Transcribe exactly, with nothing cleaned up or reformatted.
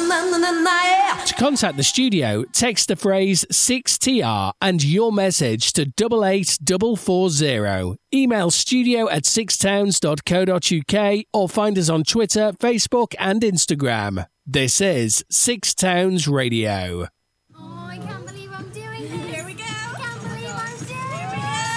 To contact the studio, text the phrase six T R and your message to double eight double four zero. Email studio at sixtowns dot co dot uk or find us on Twitter, Facebook and Instagram. This is Six Towns Radio.